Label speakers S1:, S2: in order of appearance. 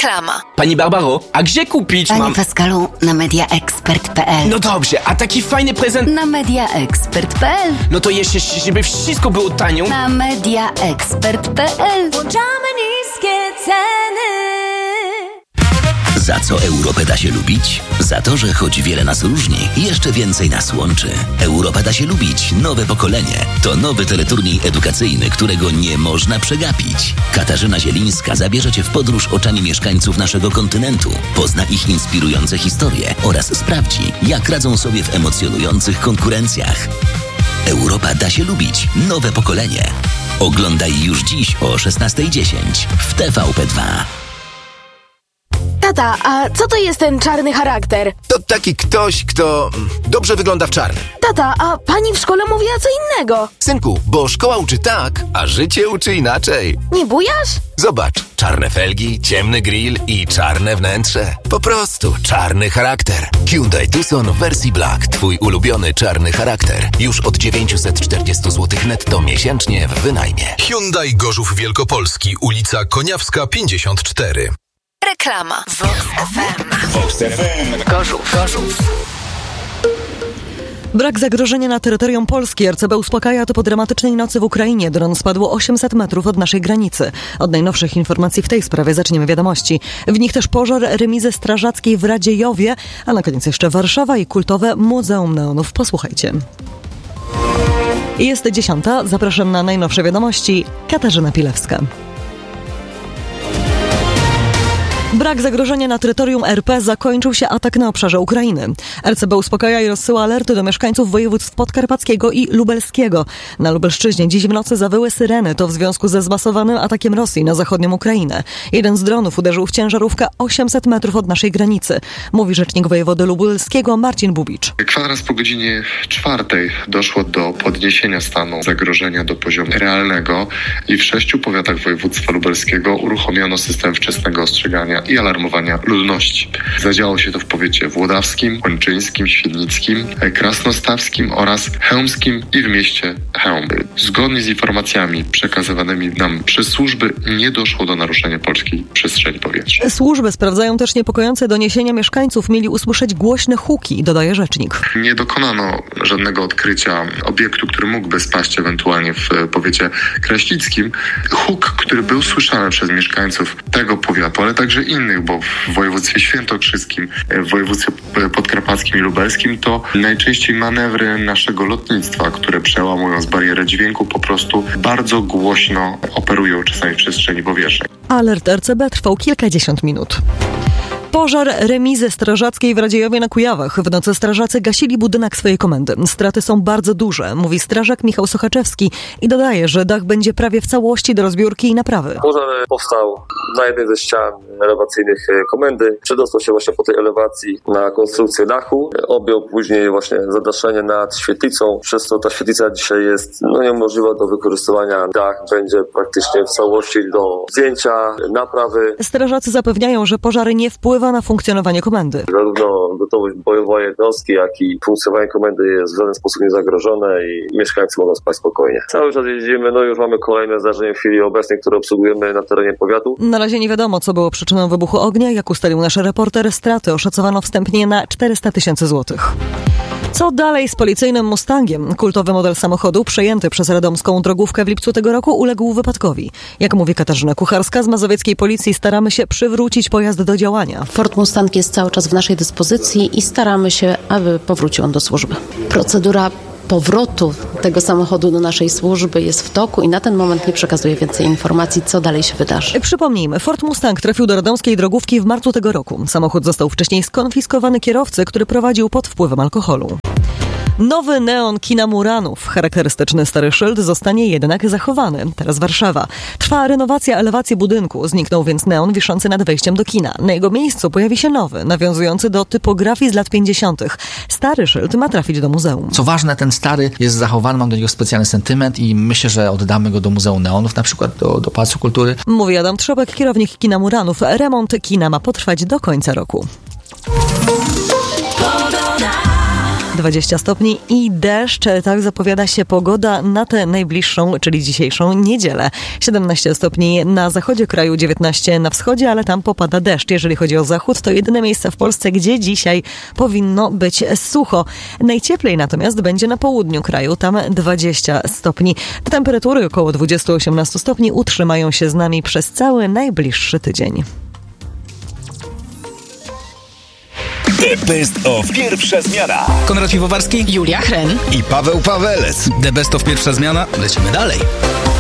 S1: Reklama.
S2: Pani Barbaro, a gdzie kupić
S3: Panie Pascalu, na mediaexpert.pl.
S2: No dobrze, a taki fajny prezent...
S3: Na mediaexpert.pl.
S2: No to jeszcze, żeby wszystko było tanio.
S3: Na mediaexpert.pl.
S4: Włączamy niskie ceny.
S5: Za co Europę da się lubić? Za to, że choć wiele nas różni, jeszcze więcej nas łączy. Europa da się lubić. Nowe pokolenie. To nowy teleturniej edukacyjny, którego nie można przegapić. Katarzyna Zielińska zabierze Cię w podróż oczami mieszkańców naszego kontynentu. Pozna ich inspirujące historie oraz sprawdzi, jak radzą sobie w emocjonujących konkurencjach. Europa da się lubić. Nowe pokolenie. Oglądaj już dziś o 16:10 w TVP2.
S6: Tata, a co to jest ten czarny charakter?
S7: To taki ktoś, kto dobrze wygląda w czarnym.
S6: Tata, a pani w szkole mówiła co innego.
S7: Synku, bo szkoła uczy tak, a życie uczy inaczej.
S6: Nie bujasz?
S7: Zobacz, czarne felgi, ciemny grill i czarne wnętrze. Po prostu czarny charakter. Hyundai Tucson w wersji Black. Twój ulubiony czarny charakter. Już od 940 zł netto miesięcznie w wynajmie.
S8: Hyundai Gorzów Wielkopolski, ulica Koniawska 54.
S1: Reklama. Vox FM.
S9: Vox FM.
S1: Gorzów.
S10: Brak zagrożenia na terytorium Polski. RCB uspokaja to po dramatycznej nocy w Ukrainie. Dron spadł 800 metrów od naszej granicy. Od najnowszych informacji w tej sprawie zaczniemy wiadomości. W nich też pożar remizy strażackiej w Radziejowie, a na koniec jeszcze Warszawa i kultowe Muzeum Neonów. Posłuchajcie. Jest 10. Zapraszam na najnowsze wiadomości. Katarzyna Pilewska. Brak zagrożenia na terytorium RP zakończył się atak na obszarze Ukrainy. RCB uspokaja i rozsyła alerty do mieszkańców województw podkarpackiego i lubelskiego. Na Lubelszczyźnie dziś w nocy zawyły syreny. To w związku ze zmasowanym atakiem Rosji na zachodnią Ukrainę. Jeden z dronów uderzył w ciężarówkę 800 metrów od naszej granicy. Mówi rzecznik wojewody lubelskiego Marcin Bubicz.
S11: Kwadrans po godzinie 4 doszło do podniesienia stanu zagrożenia do poziomu realnego i w 6 powiatach województwa lubelskiego uruchomiono system wczesnego ostrzegania i alarmowania ludności. Zadziało się to w powiecie włodawskim, łęczyńskim, świdnickim, krasnostawskim oraz chełmskim i w mieście Chełm. Zgodnie z informacjami przekazywanymi nam przez służby nie doszło do naruszenia polskiej przestrzeni powietrznej.
S10: Służby sprawdzają też niepokojące doniesienia mieszkańców. Mieli usłyszeć głośne huki, dodaje rzecznik.
S11: Nie dokonano żadnego odkrycia obiektu, który mógłby spaść ewentualnie w powiecie kraśnickim. Huk, który był słyszany przez mieszkańców tego powiatu, ale także innych, bo w województwie świętokrzyskim, w województwie podkarpackim i lubelskim to najczęściej manewry naszego lotnictwa, które przełamując barierę dźwięku po prostu bardzo głośno operują czasami w przestrzeni powietrznej.
S10: Alert RCB trwał kilkadziesiąt minut. Pożar remizy strażackiej w Radziejowie na Kujawach. W nocy strażacy gasili budynek swojej komendy. Straty są bardzo duże, mówi strażak Michał Sochaczewski i dodaje, że dach będzie prawie w całości do rozbiórki i naprawy.
S12: Pożar powstał na jednej ze ścian elewacyjnych komendy. Przedostał się właśnie po tej elewacji na konstrukcję dachu. Objął później właśnie zadaszenie nad świetlicą, przez co ta świetlica dzisiaj jest niemożliwa do wykorzystywania. Dach będzie praktycznie w całości do zdjęcia, naprawy.
S10: Strażacy zapewniają, że pożary nie wpływa na funkcjonowanie komendy.
S12: Zarówno gotowość bojowa jednostki, jak i funkcjonowanie komendy jest w żaden sposób niezagrożone i mieszkańcy mogą spać spokojnie. Cały czas jeździmy, już mamy kolejne zdarzenie w chwili obecnej, które obsługujemy na terenie powiatu.
S10: Na razie nie wiadomo, co było przyczyną wybuchu ognia. Jak ustalił nasz reporter, straty oszacowano wstępnie na 400 000 złotych. Co dalej z policyjnym Mustangiem? Kultowy model samochodu przejęty przez radomską drogówkę w lipcu tego roku uległ wypadkowi. Jak mówi Katarzyna Kucharska z mazowieckiej policji, staramy się przywrócić pojazd do działania.
S13: Ford Mustang jest cały czas w naszej dyspozycji i staramy się, aby powrócił on do służby. Procedura powrotu tego samochodu do naszej służby jest w toku i na ten moment nie przekazuję więcej informacji, co dalej się wydarzy.
S10: Przypomnijmy, Ford Mustang trafił do radomskiej drogówki w marcu tego roku. Samochód został wcześniej skonfiskowany kierowcy, który prowadził pod wpływem alkoholu. Nowy neon kina Muranów. Charakterystyczny stary szyld zostanie jednak zachowany. Teraz Warszawa. Trwa renowacja elewacji budynku. Zniknął więc neon wiszący nad wejściem do kina. Na jego miejscu pojawi się nowy, nawiązujący do typografii z lat 50. Stary szyld ma trafić do muzeum.
S14: Co ważne, ten stary jest zachowany, mam do niego specjalny sentyment i myślę, że oddamy go do Muzeum Neonów, na przykład do Pałacu Kultury.
S10: Mówi Adam Trzopek, kierownik kina Muranów. Remont kina ma potrwać do końca roku. 20 stopni i deszcz. Tak zapowiada się pogoda na tę najbliższą, czyli dzisiejszą niedzielę. 17 stopni na zachodzie kraju, 19 na wschodzie, ale tam popada deszcz. Jeżeli chodzi o zachód, to jedyne miejsce w Polsce, gdzie dzisiaj powinno być sucho. Najcieplej natomiast będzie na południu kraju, tam 20 stopni. Te temperatury około 20-18 stopni utrzymają się z nami przez cały najbliższy tydzień.
S9: The Best of Pierwsza Zmiana.
S2: Konrad Piwowarski,
S3: Julia Hren
S9: I Paweł Pawelec.
S2: The Best of Pierwsza Zmiana. Lecimy dalej.